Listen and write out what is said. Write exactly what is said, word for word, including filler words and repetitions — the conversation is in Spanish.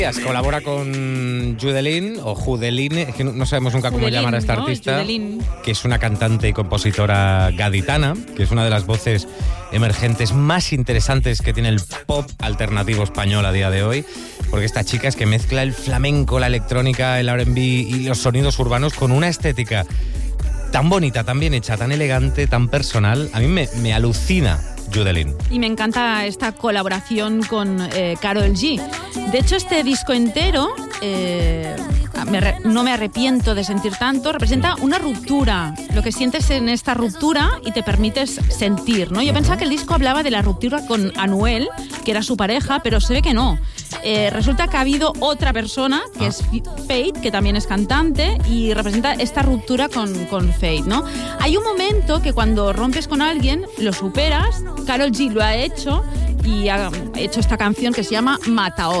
Colabora con Judelin o Judelin, es que no sabemos nunca cómo Judelin, llamar a esta ¿no? artista, Judelin. que es una cantante y compositora gaditana, que es una de las voces emergentes más interesantes que tiene el pop alternativo español a día de hoy, porque esta chica es que mezcla el flamenco, la electrónica, el R and B y los sonidos urbanos con una estética tan bonita, tan bien hecha, tan elegante, tan personal. A mí me, me alucina Judelin. Y me encanta esta colaboración con eh, Karol G. De hecho, este disco entero, eh, me re, no me arrepiento de sentir tanto, representa una ruptura, lo que sientes en esta ruptura y te permites sentir, ¿no? Yo pensaba que el disco hablaba de la ruptura con Anuel, que era su pareja, pero se ve que no. Eh, resulta que ha habido otra persona, que ah. es Fate, que también es cantante, y representa esta ruptura con, con Fate, ¿no? Hay un momento que cuando rompes con alguien, lo superas. Karol G lo ha hecho y ha hecho esta canción que se llama Mataor.